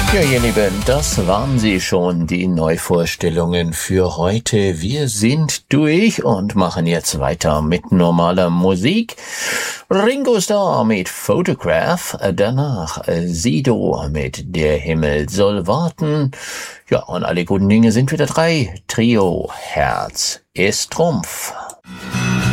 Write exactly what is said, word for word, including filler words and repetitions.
Ja, ihr Lieben, das waren sie schon, die Neuvorstellungen für heute. Wir sind durch und machen jetzt weiter mit normaler Musik. Ringo Starr mit Photograph, danach Sido mit Der Himmel soll warten. Ja, und alle guten Dinge sind wieder drei. Trio, Herz ist Trumpf.